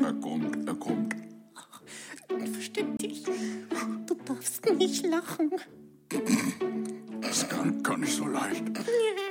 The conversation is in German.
Er kommt. Ach, versteck dich. Du darfst nicht lachen. Das kann nicht so leicht.